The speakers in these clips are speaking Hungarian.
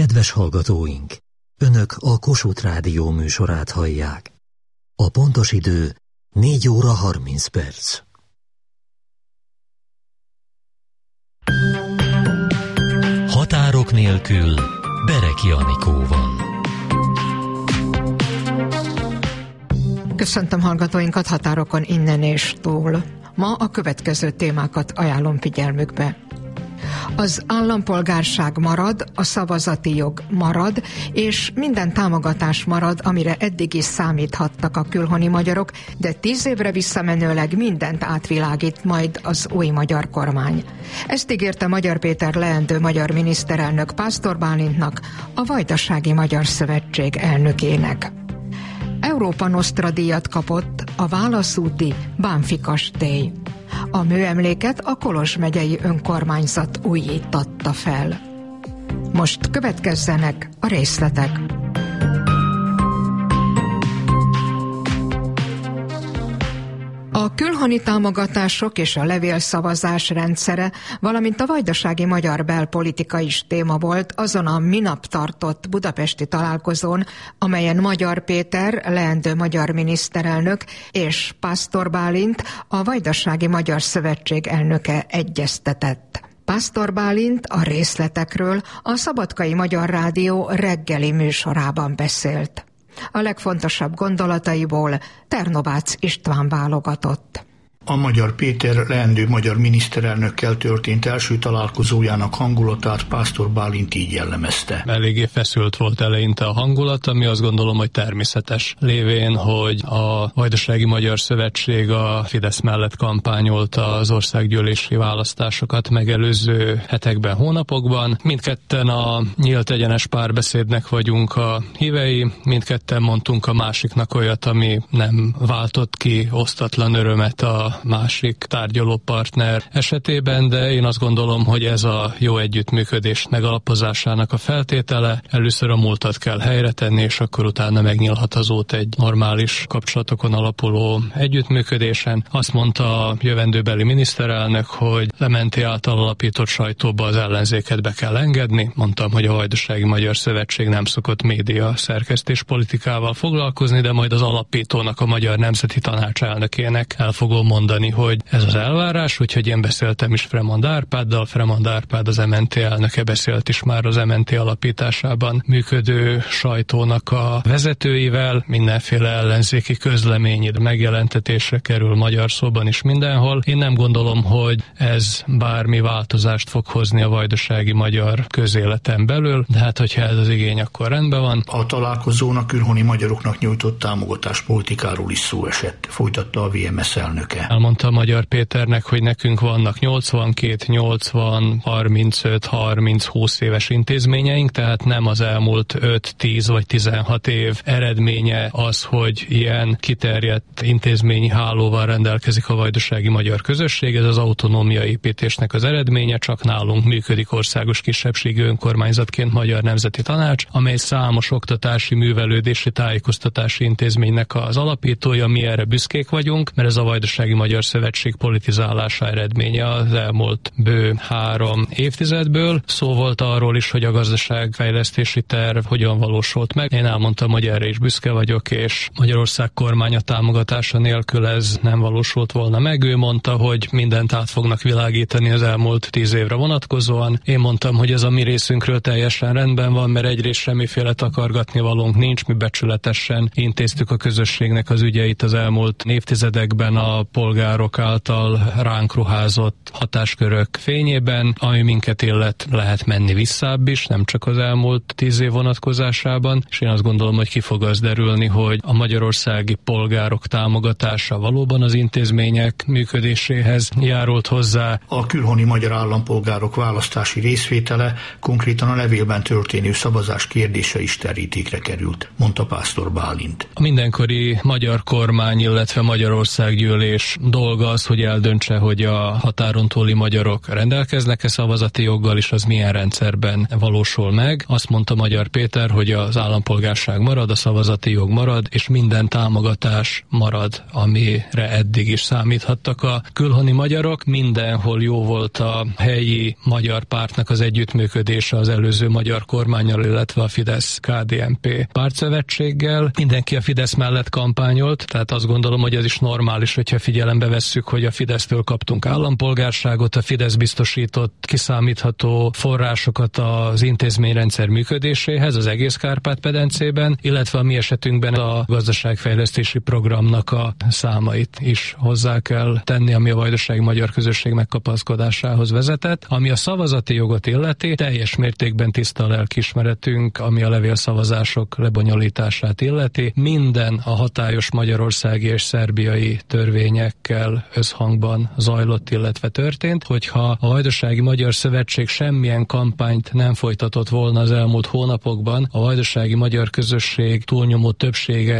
Kedves hallgatóink! Önök a Kossuth Rádió műsorát hallják. A pontos idő 4 óra 30 perc. Határok nélkül Bereki Anikóval. Köszöntöm hallgatóinkat határokon innen és túl. Ma a következő témákat ajánlom figyelmükbe. Az állampolgárság marad, a szavazati jog marad, és minden támogatás marad, amire eddig is számíthattak a külhoni magyarok, de 10 évre visszamenőleg mindent átvilágít majd az új magyar kormány. Ezt ígérte Magyar Péter leendő magyar miniszterelnök Pásztor Bálintnak, a Vajdasági Magyar Szövetség elnökének. Európa Nostra díjat kapott a válaszúti Bánffy kastély. A műemléket a Kolozs megyei önkormányzat újítatta fel. Most következzenek a részletek. A külhoni támogatások és a levélszavazás rendszere, valamint a vajdasági magyar belpolitika is téma volt azon a minap tartott budapesti találkozón, amelyen Magyar Péter, leendő magyar miniszterelnök, és Pásztor Bálint, a Vajdasági Magyar Szövetség elnöke egyeztetett. Pásztor Bálint a részletekről a Szabadkai Magyar Rádió reggeli műsorában beszélt. A legfontosabb gondolataiból Ternovácz István válogatott. A Magyar Péter leendő magyar miniszterelnökkel történt első találkozójának hangulatát Pásztor Bálint így jellemezte. Eléggé feszült volt eleinte a hangulat, ami azt gondolom, hogy természetes. Lévén, hogy a Vajdasági Magyar Szövetség a Fidesz mellett kampányolta az országgyűlési választásokat megelőző hetekben, hónapokban. Mindketten a nyílt egyenes párbeszédnek vagyunk a hívei, mindketten mondtunk a másiknak olyat, ami nem váltott ki osztatlan örömet a másik tárgyalópartner esetében, de én azt gondolom, hogy ez a jó együttműködés megalapozásának a feltétele. Először a múltat kell helyre tenni, és akkor utána megnyílhat az út egy normális kapcsolatokon alapuló együttműködésen. Azt mondta a jövendőbeli miniszterelnök, hogy Lementi által alapított sajtóba az ellenzéket be kell engedni. Mondtam, hogy a Vajdasági Magyar Szövetség nem szokott média szerkesztés politikával foglalkozni, de majd az alapítónak, a Magyar Nemzeti Tanács elnökének el fogom mondani, hogy ez az elvárás, úgyhogy én beszéltem is Fremond Árpáddal, Fremond Árpád az MNT elnöke beszélt is már az MNT alapításában működő sajtónak a vezetőivel, mindenféle ellenzéki közlemény megjelentetésre kerül magyar szóban is mindenhol. Én nem gondolom, hogy ez bármi változást fog hozni a vajdasági magyar közéleten belül, de hát hogyha ez az igény, akkor rendben van. A találkozón külhoni magyaroknak nyújtott támogatáspolitikáról is szó esett, folytatta a VMS elnöke. Elmondta Magyar Péternek, hogy nekünk vannak 82, 80, 35, 30, 20 éves intézményeink, tehát nem az elmúlt 5, 10 vagy 16 év eredménye az, hogy ilyen kiterjedt intézményi hálóval rendelkezik a vajdasági magyar közösség. Ez az autonómiaépítésnek az eredménye, csak nálunk működik országos kisebbségi önkormányzatként Magyar Nemzeti Tanács, amely számos oktatási, művelődési, tájékoztatási intézménynek az alapítója. Mi erre büszkék vagyunk, mert ez a Vajdasági Magyar Szövetség politizálása eredménye az elmúlt bő 3 évtizedből. Szó volt arról is, hogy a gazdaságfejlesztési terv hogyan valósult meg. Én elmondtam, hogy erre is büszke vagyok, és Magyarország kormánya támogatása nélkül ez nem valósult volna meg. Ő mondta, hogy mindent át fognak világítani az elmúlt 10 évre vonatkozóan. Én mondtam, hogy ez a mi részünkről teljesen rendben van, mert egyrészt semmiféle takargatni valónk nincs, mi becsületesen intéztük a közösségnek az ügyeit az elmúlt évtizedekben a polgárok által ránk ruházott hatáskörök fényében, ami minket illet, lehet menni visszább is, nem csak az elmúlt 10 év vonatkozásában, és én azt gondolom, hogy ki fog az derülni, hogy a magyarországi polgárok támogatása valóban az intézmények működéséhez járult hozzá. A külhoni magyar állampolgárok választási részvétele, konkrétan a levélben történő szavazás kérdése is terítékre került, mondta Pásztor Bálint. A mindenkori magyar kormány, illetve Magyarországgyűlés Fidesz dolga az, hogy eldöntse, hogy a határon túli magyarok rendelkeznek-e szavazati joggal, és az milyen rendszerben valósul meg. Azt mondta Magyar Péter, hogy az állampolgárság marad, a szavazati jog marad, és minden támogatás marad, amire eddig is számíthattak a külhoni magyarok. Mindenhol jó volt a helyi magyar pártnak az együttműködése az előző magyar kormánnyal, illetve a Fidesz-KDNP pártszövetséggel. Mindenki a Fidesz mellett kampányolt, tehát azt gondolom, hogy ez is normális, hogyha figyelembe vesszük, hogy a Fidesztől kaptunk állampolgárságot, a Fidesz biztosított kiszámítható forrásokat az intézményrendszer működéséhez az egész Kárpát-medencében, illetve a mi esetünkben a gazdaságfejlesztési programnak a számait is hozzá kell tenni, ami a vajdasági magyar közösség megkapaszkodásához vezetett. Ami a szavazati jogot illeti, teljes mértékben tiszta a lelkiismeretünk, ami a levélszavazások lebonyolítását illeti. Minden a hatályos magyarországi és szerbiai törvényekkel összhangban zajlott, illetve történt. Hogyha a Vajdasági Magyar Szövetség semmilyen kampányt nem folytatott volna az elmúlt hónapokban, a vajdasági magyar közösség túlnyomó többsége,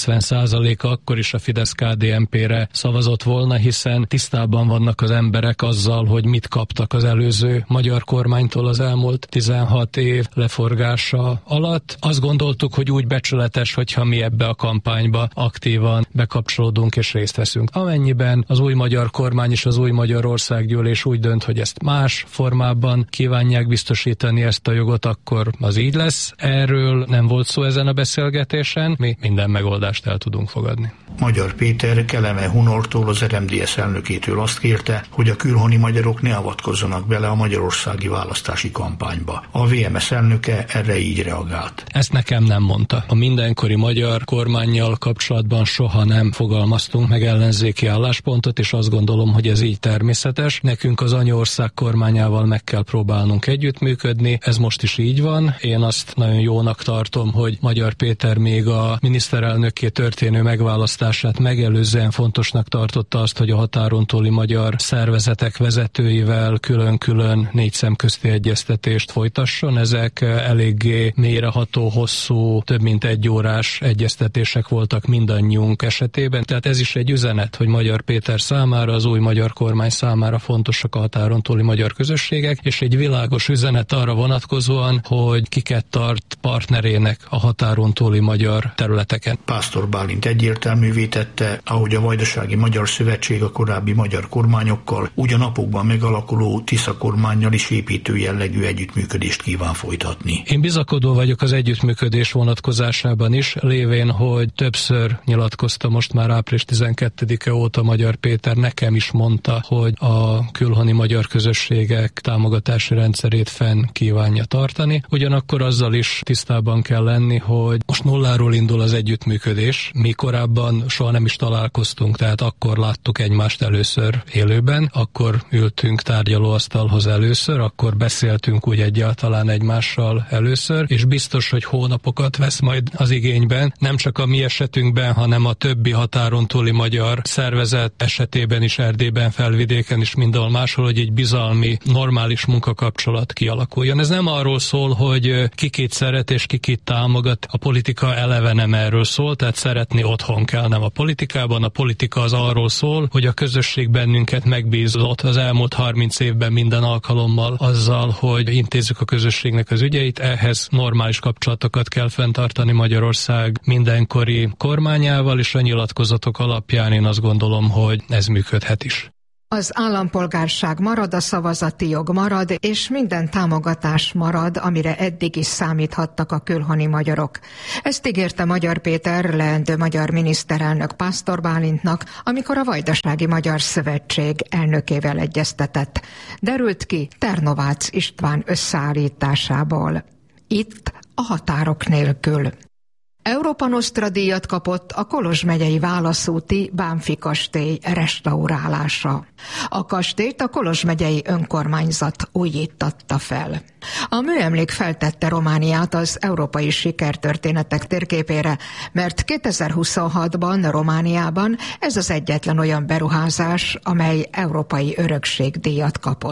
90%-a akkor is a Fidesz-KDNP-re szavazott volna, hiszen tisztában vannak az emberek azzal, hogy mit kaptak az előző magyar kormánytól az elmúlt 16 év leforgása alatt. Azt gondoltuk, hogy úgy becsületes, hogyha mi ebbe a kampányba aktívan bekapcsolódunk és részt veszünk. Amennyiben az új magyar kormány és az új magyar országgyűlés úgy dönt, hogy ezt más formában kívánják biztosítani ezt a jogot, akkor az így lesz. Erről nem volt szó ezen a beszélgetésen, mi minden megoldást el tudunk fogadni. Magyar Péter Keleme Hunortól, az RMDSZ elnökétől azt kérte, hogy a külhoni magyarok ne avatkozzanak bele a magyarországi választási kampányba. A VMS elnöke erre így reagált. Ezt nekem nem mondta. A mindenkori magyar kormánnyal kapcsolatban soha nem fogalmaztunk meg ellenzéki álláspontot, és azt gondolom, hogy ez így természetes. Nekünk az anyaország kormányával meg kell próbálnunk együttműködni. Ez most is így van. Én azt nagyon jónak tartom, hogy Magyar Péter még a miniszterelnökké történő megválasztását megelőzően fontosnak tartotta azt, hogy a határon túli magyar szervezetek vezetőivel külön-külön 4 szemközti egyeztetést folytasson. Ezek eléggé mélyreható, hosszú, több mint 1 órás egyeztetések voltak mindannyiunk esetében. Tehát ez is egy üzenet, hogy Magyar Péter számára, az új magyar kormány számára fontosak a határon túli magyar közösségek, és egy világos üzenet arra vonatkozóan, hogy kiket tart partnerének a határon túli magyar területeken. Pásztor Bálint egyértelművé tette, ahogy a Vajdasági Magyar Szövetség a korábbi magyar kormányokkal, úgy a napokban megalakuló Tisza kormánnyal is építő jellegű együttműködést kíván folytatni. Én bizakodó vagyok az együttműködés vonatkozásában is, lévén, hogy többször nyilatkozta most már április 12-e óta Magyar Péter, nekem is mondta, hogy a külhoni magyar közösségek támogatási rendszerét fenn kívánja tartani. Ugyanakkor azzal is tisztában kell lenni, hogy most nulláról indul az együttműködés. Mi korábban soha nem is találkoztunk, tehát akkor láttuk egymást először élőben, akkor ültünk tárgyalóasztalhoz először, akkor beszéltünk úgy egyáltalán egymással először, és biztos, hogy hónapokat vesz majd az igényben, nem csak a mi esetünkben, hanem a többi határon túli magyar szervezet esetében is, Erdélyben, Felvidéken is, mindenhol máshol, hogy egy bizalmi, normális munkakapcsolat kialakuljon. Ez nem arról szól, hogy kikit szeret és kikit támogat. A politika eleve nem erről szól, tehát szeretni otthon kell, nem a politikában. A politika az arról szól, hogy a közösség bennünket megbízott az elmúlt 30 évben minden alkalommal azzal, hogy intézzük a közösségnek az ügyeit. Ehhez normális kapcsolatokat kell fenntartani Magyarország mindenkori kormányával, és a nyilatkozatok alapján én azt gondolom, hogy ez működhet is. Az állampolgárság marad, a szavazati jog marad, és minden támogatás marad, amire eddig is számíthattak a külhoni magyarok. Ezt ígérte Magyar Péter, leendő magyar miniszterelnök Pásztor Bálintnak, amikor a Vajdasági Magyar Szövetség elnökével egyeztetett. Derült ki Ternovác István összeállításából. Itt a határok nélkül. Európa Nostra díjat kapott a Kolozs megyei válaszúti Bánffy kastély restaurálása. A kastélyt a Kolozs megyei önkormányzat újítatta fel. A műemlék feltette Romániát az európai sikertörténetek térképére, mert 2026-ban Romániában ez az egyetlen olyan beruházás, amely európai örökségdíjat kapott.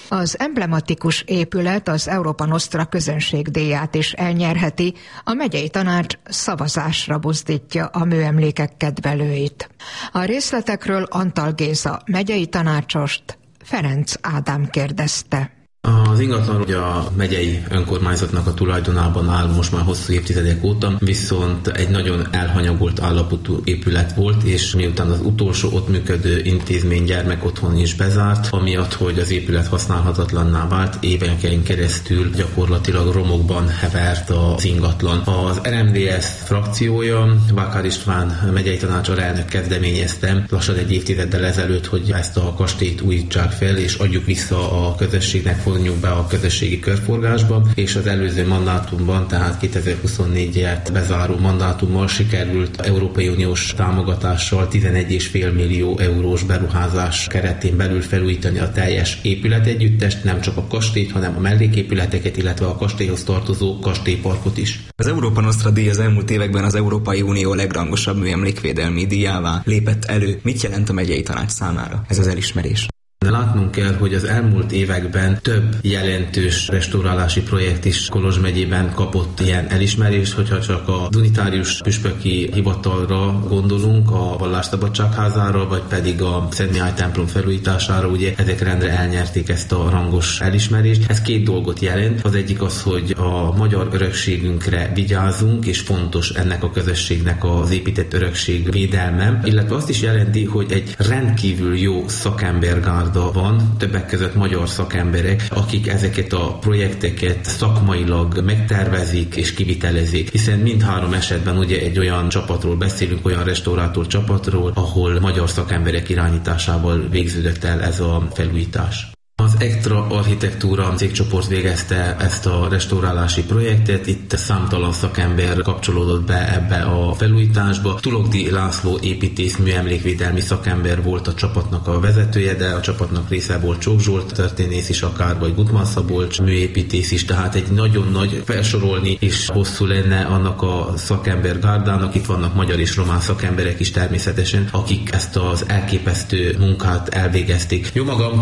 Az emblematikus épület az Európa Nostra közönségdíját is elnyerheti, a megyei tanács szavazásra buzdítja a műemlékek kedvelőit. A részletekről Antal Géza megyei tanácsost Ferenc Ádám kérdezte. Az ingatlan ugye a megyei önkormányzatnak a tulajdonában áll most már hosszú évtizedek óta, viszont egy nagyon elhanyagolt állapotú épület volt, és miután az utolsó ott működő intézmény gyermekotthon is bezárt, amiatt, hogy az épület használhatatlanná vált, éveken keresztül gyakorlatilag romokban hevert az ingatlan. Az RMDS frakciója, Bákár István megyei tanács alelnök kezdeményezte lassan egy évtizeddel ezelőtt, hogy ezt a kastélyt újítsák fel, és adjuk vissza a közösségnek, vonjuk be a közösségi körforgásba, és az előző mandátumban, tehát 2024-et bezáró mandátummal sikerült Európai Uniós támogatással 11,5 millió eurós beruházás keretén belül felújítani a teljes épületegyüttest, nem csak a kastélyt, hanem a melléképületeket, illetve a kastélyhoz tartozó kastélyparkot is. Az Európa Nostra díj az elmúlt években az Európai Unió legrangosabb műemlékvédelmi díjává lépett elő. Mit jelent a megyei tanács számára ez az elismerés? De látnunk kell, hogy az elmúlt években több jelentős restaurálási projekt is Kolozs megyében kapott ilyen elismerést, hogyha csak a Dunitárius püspöki hivatalra gondolunk, a Vallásszabadságházára, vagy pedig a Szent Mihály templom felújítására, ugye ezek rendre elnyerték ezt a rangos elismerést. Ez két dolgot jelent. Az egyik az, hogy a magyar örökségünkre vigyázunk, és fontos ennek a közösségnek az épített örökség védelme, illetve azt is jelenti, hogy egy rendkívül jó szakembergárda van, többek között magyar szakemberek, akik ezeket a projekteket szakmailag megtervezik és kivitelezik, hiszen mindhárom esetben ugye egy olyan csapatról beszélünk, olyan restaurátor csapatról, ahol magyar szakemberek irányításával végződött el ez a felújítás. Az Ektra Architektúra cégcsoport végezte ezt a restaurálási projektet, itt számtalan szakember kapcsolódott be ebbe a felújításba. Tulogdi László építész műemlékvédelmi szakember volt a csapatnak a vezetője, de a csapatnak része volt Csók Zsolt történész is akár, vagy Gutmann Szabolcs műépítész is, tehát egy nagyon nagy felsorolni és hosszú lenne annak a szakembergárdának. Itt vannak magyar és román szakemberek is természetesen, akik ezt az elképesztő munkát elvégezték. Jó magam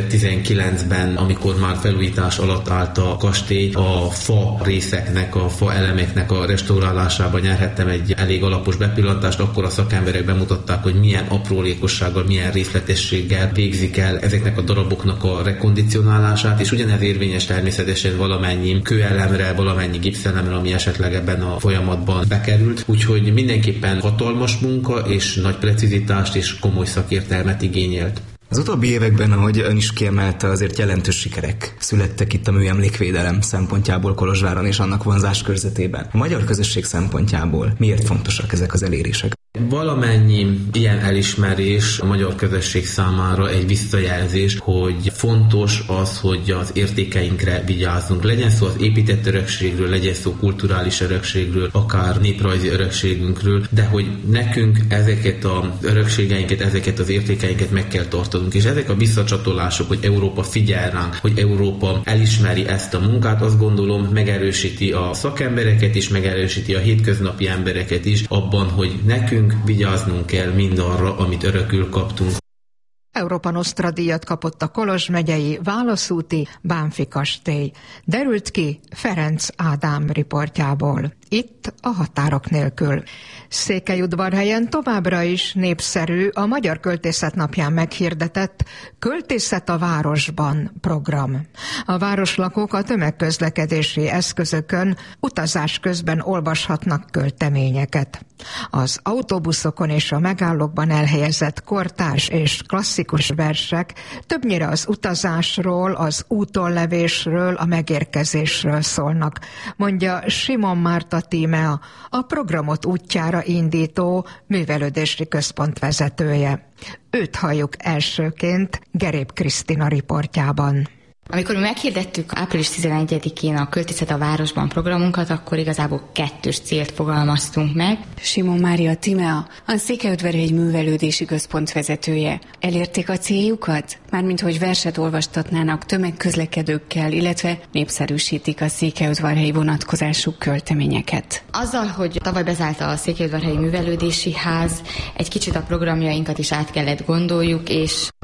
2019-ben, amikor már felújítás alatt állt a kastély, a fa részeknek, a fa elemeknek a restaurálásában nyerhettem egy elég alapos bepillantást, akkor a szakemberek bemutatták, hogy milyen aprólékossággal, milyen részletességgel végzik el ezeknek a daraboknak a rekondicionálását, és ugyanez érvényes természetesen valamennyi kőelemre, valamennyi gipszelemre, ami esetleg ebben a folyamatban bekerült. Úgyhogy mindenképpen hatalmas munka és nagy precizitást és komoly szakértelmet igényelt. Az utóbbi években, ahogy ön is kiemelte, azért jelentős sikerek születtek itt a műemlékvédelem szempontjából Kolozsváron és annak vonzás körzetében. A magyar közösség szempontjából miért fontosak ezek az elérések? Valamennyi ilyen elismerés a magyar közösség számára egy visszajelzés, hogy fontos az, hogy az értékeinkre vigyázzunk. Legyen szó az épített örökségről, legyen szó kulturális örökségről, akár néprajzi örökségünkről, de hogy nekünk ezeket az örökségeinket, ezeket az értékeinket meg kell tartanunk. És ezek a visszacsatolások, hogy Európa figyel ránk, hogy Európa elismeri ezt a munkát, azt gondolom megerősíti a szakembereket is, megerősíti a hétköznapi embereket is abban, hogy nekünk vigyáznunk kell mindarra, amit örökül kaptunk. Európa Nostra díjat kapott a Kolozs megyei Válaszúti Bánffy kastély. Derült ki Ferenc Ádám riportjából. Itt a határok nélkül. Székelyudvarhelyen továbbra is népszerű a Magyar Költészet Napján meghirdetett Költészet a városban program. A városlakók a tömegközlekedési eszközökön utazás közben olvashatnak költeményeket. Az autóbuszokon és a megállókban elhelyezett kortárs és klasszikus versek többnyire az utazásról, az útonlevésről, a megérkezésről szólnak, mondja Simon Márta Tímea, a programot útjára indító művelődési központ vezetője. Őt halljuk elsőként Gerép Krisztina riportjában. Amikor mi meghirdettük április 11-én a Költészet a városban programunkat, akkor igazából kettős célt fogalmaztunk meg. Simon Mária Tímea, a Székelyudvarhelyi művelődési központ vezetője. Elérték a céljukat? Mármint, hogy verset olvastatnának tömegközlekedőkkel, illetve népszerűsítik a székelyudvarhelyi vonatkozású költeményeket. Azzal, hogy tavaly bezárta a Székelyudvarhelyi Művelődési Ház, egy kicsit a programjainkat is át kellett gondoljuk, és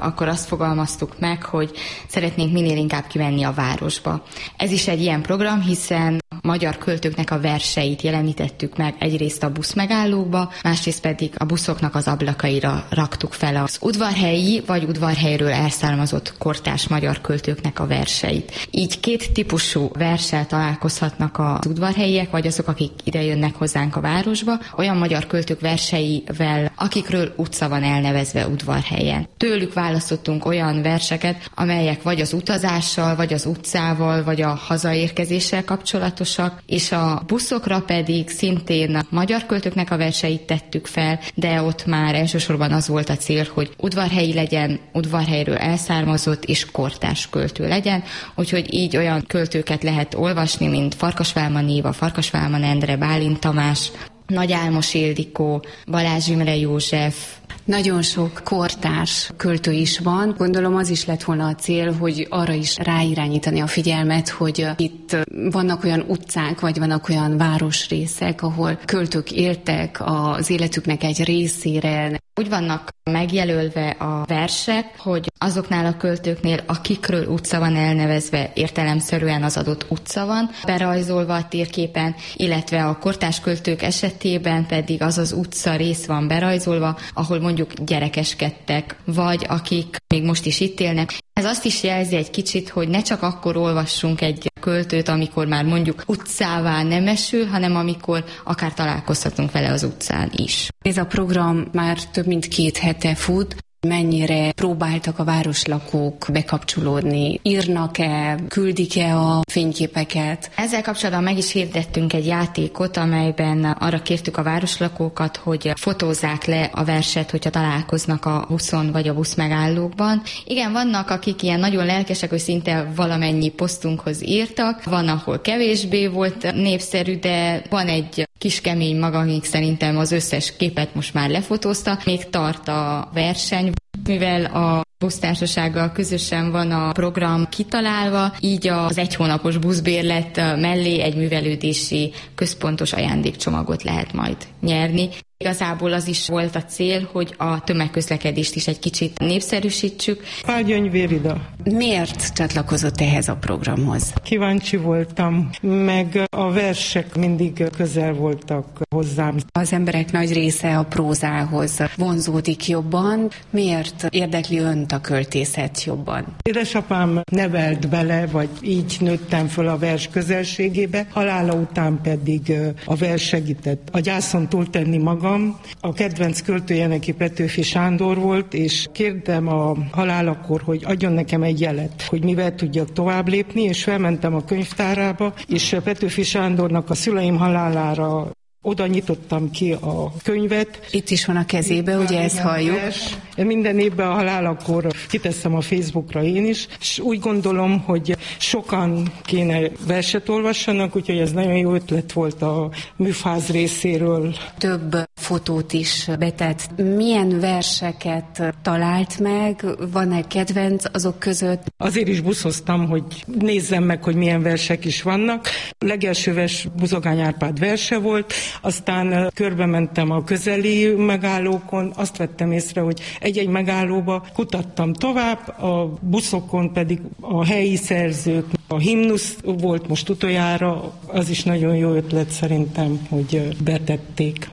akkor azt fogalmaztuk meg, hogy szeretnénk minél inkább kimenni a városba. Ez is egy ilyen program, hiszen magyar költőknek a verseit jelenítettük meg egyrészt a buszmegállókba, másrészt pedig a buszoknak az ablakaira raktuk fel az udvarhelyi vagy udvarhelyről elszármazott kortárs magyar költőknek a verseit. Így két típusú verssel találkozhatnak az udvarhelyiek, vagy azok, akik ide jönnek hozzánk a városba, olyan magyar költők verseivel, akikről utca van elnevezve udvarhelyen. Tőlük választottunk olyan verseket, amelyek vagy az utazással, vagy az utcával, vagy a hazaérkezéssel kapcsolatosak, és a buszokra pedig szintén a magyar költőknek a verseit tettük fel, de ott már elsősorban az volt a cél, hogy udvarhelyi legyen, udvarhelyről elszármazott és kortárs költő legyen, úgyhogy így olyan költőket lehet olvasni, mint Farkas Válman Éva, Farkas Válman Endre, Bálint Tamás, Nagy Álmos Ildikó, Balázs Imre József. Nagyon sok kortárs költő is van. Gondolom az is lett volna a cél, hogy arra is ráirányítani a figyelmet, hogy itt vannak olyan utcák, vagy vannak olyan városrészek, ahol költők éltek az életüknek egy részére. Úgy vannak megjelölve a versek, hogy azoknál a költőknél, akikről utca van elnevezve, értelemszerűen az adott utca van berajzolva a térképen, illetve a kortárs költők esetében pedig az az utca rész van berajzolva, ahol mondjuk gyerekeskedtek, vagy akik még most is itt élnek. Ez azt is jelzi egy kicsit, hogy ne csak akkor olvassunk egy költőt, amikor már mondjuk utcává nemesül, hanem amikor akár találkozhatunk vele az utcán is. Ez a program már több mint 2 hete fut. Mennyire próbáltak a városlakók bekapcsolódni? Írnak-e, küldik-e a fényképeket? Ezzel kapcsolatban meg is hirdettünk egy játékot, amelyben arra kértük a városlakókat, hogy fotózzák le a verset, hogyha találkoznak a buszon vagy a buszmegállókban. Igen, vannak, akik ilyen nagyon lelkesek, hogy szinte valamennyi posztunkhoz írtak. Van, ahol kevésbé volt népszerű, de van egy kis kemény maga, akik szerintem az összes képet most már lefotózta. Még tart a verseny, mivel a busztársasággal közösen van a program kitalálva, így az 1 hónapos buszbérlet mellé egy művelődési központos ajándékcsomagot lehet majd nyerni. Igazából az is volt a cél, hogy a tömegközlekedést is egy kicsit népszerűsítsük. Págyony Vérida. Miért csatlakozott ehhez a programhoz? Kíváncsi voltam, meg a versek mindig közel voltak hozzám. Az emberek nagy része a prózához vonzódik jobban. Miért érdekli önt a költészet jobban? Édesapám nevelt bele, vagy így nőttem föl a vers közelségébe, halála után pedig a vers segített a gyászon túltenni magam. A kedvenc költője neki Petőfi Sándor volt, és kérdem a halálakor, hogy adjon nekem egy jelet, hogy mivel tudjak tovább lépni, és felmentem a könyvtárába, és Petőfi Sándornak a szüleim halálára oda nyitottam ki a könyvet. Itt is van a kezébe, ugye ezt halljuk. Minden évben a halálakor kiteszem a Facebookra én is, és úgy gondolom, hogy sokan kéne verset olvassanak, úgyhogy ez nagyon jó ötlet volt a műfáz részéről. Több fotót is betett. Milyen verseket talált meg? Van-e kedvenc azok között? Azért is buszoztam, hogy nézzem meg, hogy milyen versek is vannak. A legelső vers Buzogány Árpád verse volt, aztán körbe mentem a közeli megállókon, azt vettem észre, hogy egy-egy megállóba kutattam tovább, a buszokon pedig a helyi szerzők, a himnusz volt most utoljára, az is nagyon jó ötlet szerintem, hogy betették.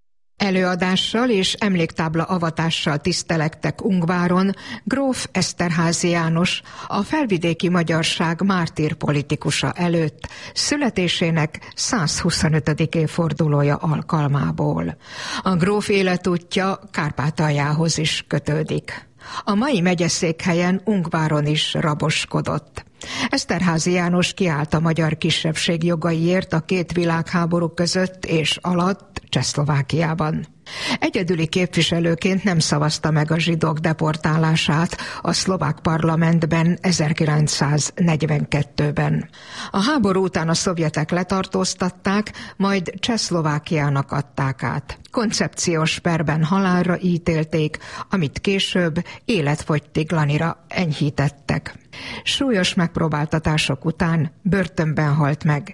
Előadással és emléktábla avatással tisztelektek Ungváron gróf Eszterházy János, a felvidéki magyarság mártír politikusa előtt születésének 125. évfordulója alkalmából. A gróf életútja Kárpátaljához is kötődik. A mai megyeszékhelyen Ungváron is raboskodott. Eszterházy János kiállt a magyar kisebbség jogaiért a 2 világháború között és alatt Csehszlovákiában. Egyedüli képviselőként nem szavazta meg a zsidók deportálását a szlovák parlamentben 1942-ben. A háború után a szovjetek letartóztatták, majd Csehszlovákiának adták át. Koncepciós perben halálra ítélték, amit később életfogytiglanira enyhítettek. Súlyos megpróbáltatások után börtönben halt meg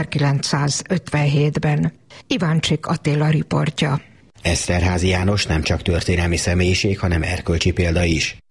1957-ben. Iváncsik Attila riportja. Eszterházy János nem csak történelmi személyiség, hanem erkölcsi példa is.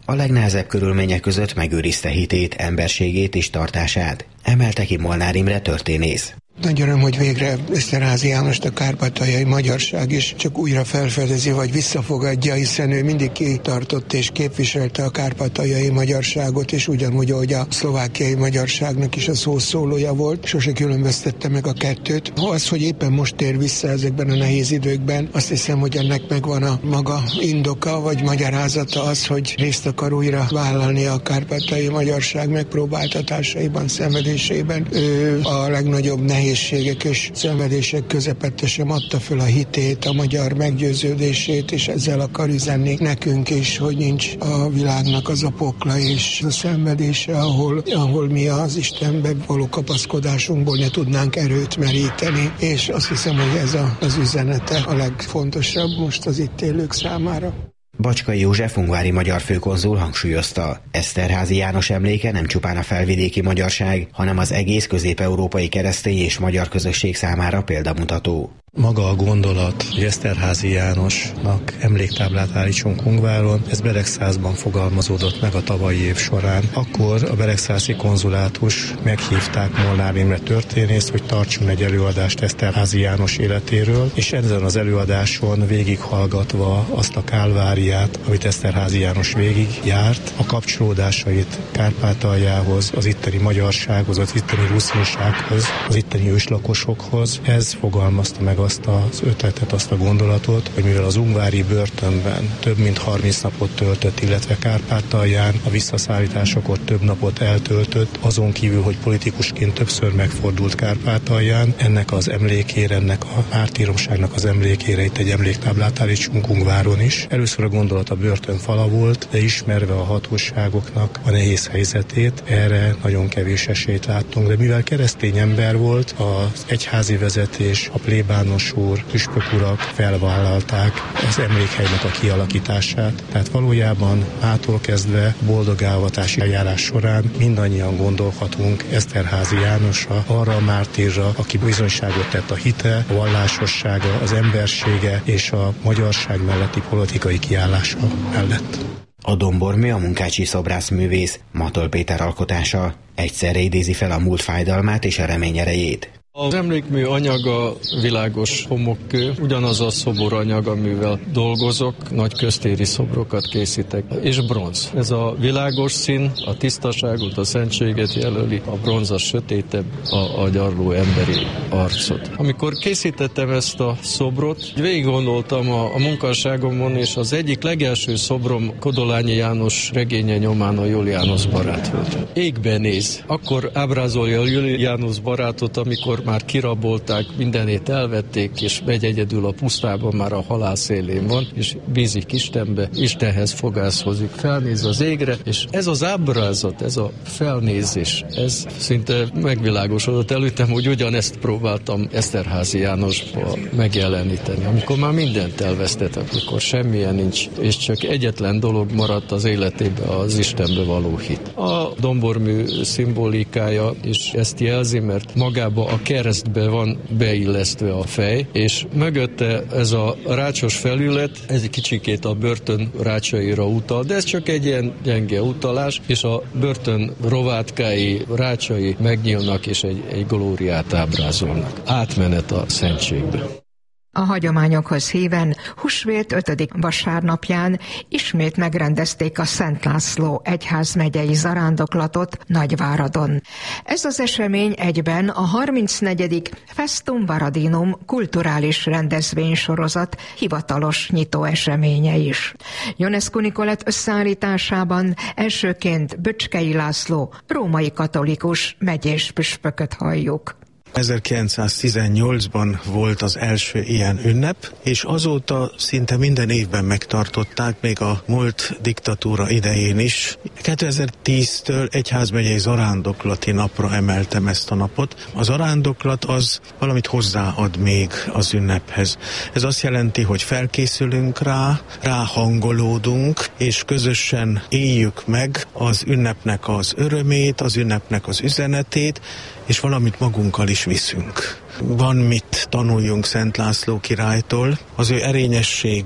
A legnehezebb körülmények között megőrizte hitét, emberségét és tartását, emelte ki Molnár Imre történész. Nagy öröm, hogy végre Eszterházy Jánost a kárpátaljai magyarság is csak újra felfedezi, vagy visszafogadja, hiszen ő mindig kitartott és képviselte a kárpátaljai magyarságot, és ugyanúgy, ahogy a szlovákiai magyarságnak is a szószólója volt, sose különböztette meg a kettőt. Az, hogy éppen most tér vissza ezekben a nehéz időkben, azt hiszem, hogy ennek megvan a maga indoka, vagy magyarázata az, hogy részt akar újra vállalni a kárpátaljai magyarság megpróbáltatásaiban, szenvedésében. Ő a legnagyobb nehézségek és szenvedések közepette sem adta föl a hitét, a magyar meggyőződését, és ezzel akar üzenni nekünk is, hogy nincs a világnak az a pokla és a szenvedése, ahol mi az Istenbe való kapaszkodásunkból ne tudnánk erőt meríteni, és azt hiszem, hogy ez az üzenete a legfontosabb most az itt élők számára. Bacskai József ungvári magyar főkonzul hangsúlyozta, Eszterházy János emléke nem csupán a felvidéki magyarság, hanem az egész közép-európai keresztény és magyar közösség számára példamutató. Maga a gondolat, hogy Eszterházy Jánosnak emléktáblát állítsunk Ungváron, ez Beregszázban fogalmazódott meg a tavalyi év során. Akkor a beregszászi konzulátus meghívták Molnár Imre történészt, hogy tartson egy előadást Eszterházy János életéről, és ezen az előadáson végighallgatva azt a kálváriát, amit Eszterházy János végig járt, a kapcsolódásait Kárpátaljához, az itteni magyarsághoz, az itteni ruszinsághoz, az itteni őslakosokhoz, ez fogalmazta meg azt az ötletet, azt a gondolatot, hogy mivel az ungvári börtönben több mint 30 napot töltött, illetve Kárpátalján a visszaszállításakor több napot eltöltött, azon kívül, hogy politikusként többször megfordult Kárpátalján, ennek az emlékére, ennek a mártíromságnak az emlékére itt egy emléktáblát állítsunk Ungváron is. Először a gondolat a börtön fala volt, de ismerve a hatóságoknak a nehéz helyzetét, erre nagyon kevés esélyt láttunk, de mivel keresztény ember volt, az egyházi vezetés, a plébános úr, püspök urak felvállalták az emlékhelynek a kialakítását. Tehát valójában mától kezdve boldogálvatási eljárás során mindannyian gondolhatunk Eszterházy Jánosra, arra a mártírra, aki bizonyságot tett a hite, a vallásossága, az embersége és a magyarság melletti politikai kiállása mellett. A dombormű a munkácsi szobrászművész Matol Péter alkotása, egyszerre idézi fel a múlt fájdalmát és a remény erejét. Az emlékmű anyaga világos homokkő, ugyanaz a szobor anyag, amivel dolgozok, nagy köztéri szobrokat készítek, és bronz. Ez a világos szín, a tisztaságot, a szentséget jelöli, a bronz a sötétebb, a gyarló emberi arcot. Amikor készítettem ezt a szobrot, végig gondoltam a munkásságomon, és az egyik legelső szobrom Kodolányi János regénye nyomán a Julianus barát volt. Égbe néz. Akkor ábrázolja a Julianus barátot, amikor már kirabolták, mindenét elvették, és megy egyedül a pusztában, már a halál szélén van, és bízik Istenbe, Istenhez fogászhozik, felnéz az égre, és ez az ábrázat, ez a felnézés, ez szinte megvilágosodott előttem, hogy ugyanezt próbáltam Eszterházy Jánosba megjeleníteni. Amikor már mindent elvesztettek, amikor semmilyen nincs, és csak egyetlen dolog maradt az életében, az Istenbe való hit. A dombormű szimbolikája is ezt jelzi, mert magába a keresztbe van beillesztve a fej, és mögötte ez a rácsos felület, ez egy kicsikét a börtön rácsaira utal, de ez csak egy ilyen gyenge utalás, és a börtön rovátkái, rácsai megnyílnak, és egy glóriát ábrázolnak. Átmenet a szentségbe. A hagyományokhoz híven húsvét 5. vasárnapján ismét megrendezték a Szent László egyházmegyei zarándoklatot Nagyváradon. Ez az esemény egyben a 34. Festum Varadinum kulturális rendezvénysorozat hivatalos nyitóeseménye is. Ionescu Nikolett összeállításában elsőként Böcskei László római katolikus megyés püspököt halljuk. 1918-ban volt az első ilyen ünnep, és azóta szinte minden évben megtartották, még a múlt diktatúra idején is. 2010-től egyházmegyei zarándoklati napra emeltem ezt a napot. A zarándoklat az valamit hozzáad még az ünnephez. Ez azt jelenti, hogy felkészülünk rá hangolódunk, és közösen éljük meg az ünnepnek az örömét, az ünnepnek az üzenetét, és valamit magunkkal is viszünk. Van mit tanuljunk Szent László királytól, az ő erényessége,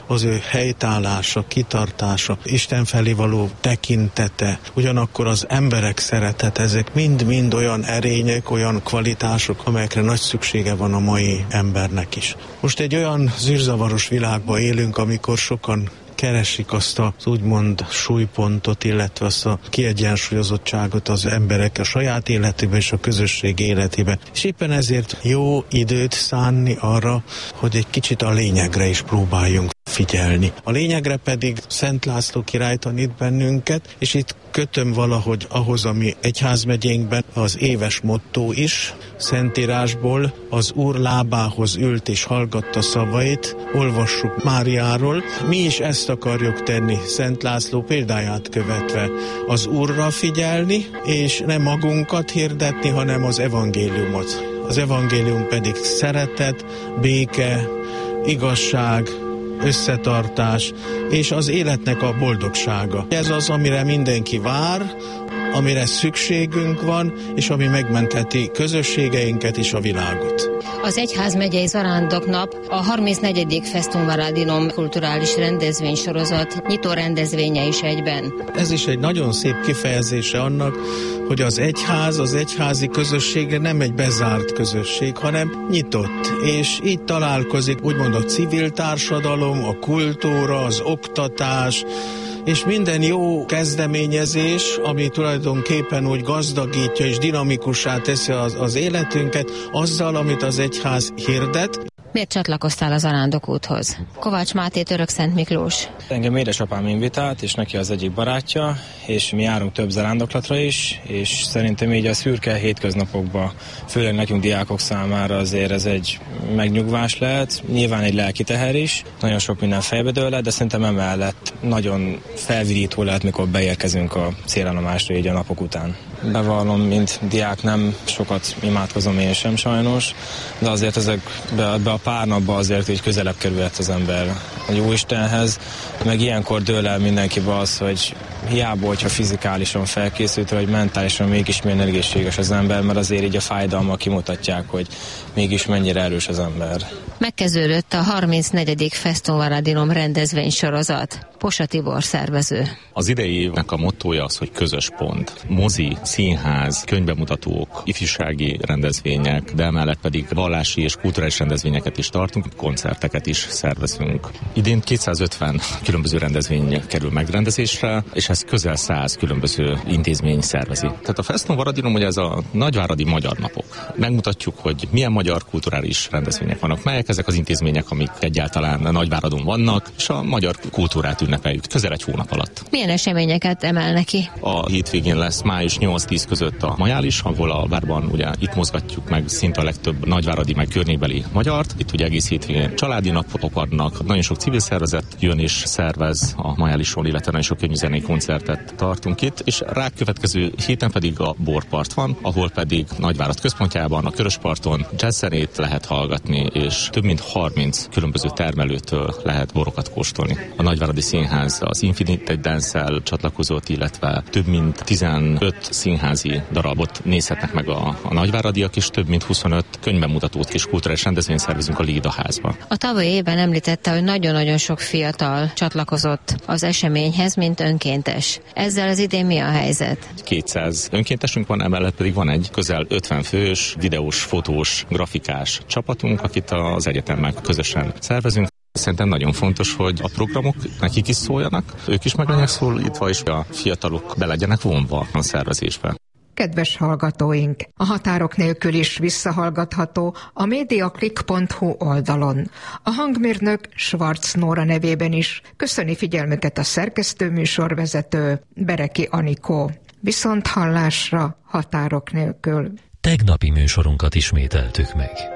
az ő helytállása, kitartása, Isten felé való tekintete, ugyanakkor az emberek szeretete, ezek mind-mind olyan erények, olyan kvalitások, amelyekre nagy szüksége van a mai embernek is. Most egy olyan zűrzavaros világban élünk, amikor sokan keresik azt az úgymond súlypontot, illetve azt a kiegyensúlyozottságot az emberek a saját életében és a közösség életében. És éppen ezért jó időt szánni arra, hogy egy kicsit a lényegre is próbáljunk figyelni. A lényegre pedig Szent László király tanít bennünket, és itt kötöm valahogy ahhoz, ami egyházmegyénkben az éves motto is, Szentírásból, az Úr lábához ült és hallgatta szavait, olvassuk Máriáról. Mi is ezt akarjuk tenni, Szent László példáját követve, az Úrra figyelni, és nem magunkat hirdetni, hanem az evangéliumot. Az evangélium pedig szeretet, béke, igazság, összetartás és az életnek a boldogsága. Ez az, amire mindenki vár, amire szükségünk van, és ami megmentheti közösségeinket és a világot. Az Egyházmegyei Zarándoknap a 34. Festum Varadinum kulturális rendezvénysorozat nyitó rendezvénye is egyben. Ez is egy nagyon szép kifejezése annak, hogy az egyház, az egyházi közössége nem egy bezárt közösség, hanem nyitott, és így találkozik úgymond a civil társadalom, a kultúra, az oktatás, és minden jó kezdeményezés, ami tulajdonképpen úgy gazdagítja és dinamikussá teszi az életünket, azzal, amit az egyház hirdet. Miért csatlakoztál a Zarándokúthoz? Kovács Máté, Törökszent Miklós. Engem édesapám invitált, és neki az egyik barátja, és mi járunk több zarándoklatra is, és szerintem így a szürke hétköznapokban, főleg nekünk diákok számára azért ez egy megnyugvás lehet, nyilván egy lelki teher is, nagyon sok minden fejbedől lehet, de szerintem emellett nagyon felvidító lehet, mikor beérkezünk a célállomásra így a napok után. Bevallom, mint diák nem sokat imádkozom én sem sajnos, de azért ebbe a pár napban azért így közelebb kerülhet az ember a Jóistenhez, meg ilyenkor dől el mindenkibe az, hogy hiába, hogyha fizikálisan felkészült, vagy mentálisan mégis milyen egészséges az ember, mert azért így a fájdalmak kimutatják, hogy mégis mennyire erős az ember. Megkezdődött a 34. Festum Varadinum rendezvénysorozat. Posa Tibor szervező. Az idei évnek a mottója az, hogy közös pont. Mozi, színház, könyvbemutatók, ifjúsági rendezvények, de emellett pedig vallási és kulturális rendezvényeket is tartunk, koncerteket is szervezünk. Idén 250 különböző rendezvény kerül megrendezésre, és ez közel 100 különböző intézmény szervezi. Tehát a Festum Varadinum, ugye ez a nagyváradi magyar napok. Megmutatjuk, hogy milyen magyar kulturális rendezvények vannak, melyek ezek az intézmények, amik egyáltalán Nagyváradon vannak, és a magyar kultúrát ünnepeljük közel egy hónap alatt. Milyen eseményeket emelnek ki? A hétvégén lesz május 8-10 között a Majális, ahol a várban ugye itt mozgatjuk meg szinte a legtöbb nagyváradi meg környékbeli magyart. Itt ugye egész hétvégén családi napok vannak, nagyon sok civil szervezet jön és szervez a Majálison, illetve nagyon sok könyvzenei koncertet tartunk itt, és rákövetkező héten pedig a Borpart van, ahol pedig Nagyvárad központjában, a Körösparton jazzzenét lehet hallgatni, és több mint 30 különböző termelőtől lehet borokat kóstolni. A Nagyváradi Színház az Infinite Dance-el csatlakozott, illetve több mint 15 színházi darabot nézhetnek meg a nagyváradiak, és több mint 25 könyvbemutatót és kulturális rendezvényt szervezünk a Léda házba. A tavalyi évben említette, hogy nagyon-nagyon sok fiatal csatlakozott az eseményhez, mint önkéntes. Ezzel az idén mi a helyzet? 200 önkéntesünk van, emellett pedig van egy közel 50 fős videós, fotós, grafikás csapatunk, akit az egyetemmel közösen szervezünk. Szerintem nagyon fontos, hogy a programok nekik is szóljanak, ők is meg legyenek szólítva, és a fiatalok be legyenek vonva a szervezésbe. Kedves hallgatóink, a határok nélkül is visszahallgatható a mediaclick.hu oldalon. A hangmérnök Schwarz Nóra nevében is köszöni figyelmüket a szerkesztő műsorvezető Bereki Anikó. Viszont hallásra határok nélkül. Tegnapi műsorunkat ismételtük meg.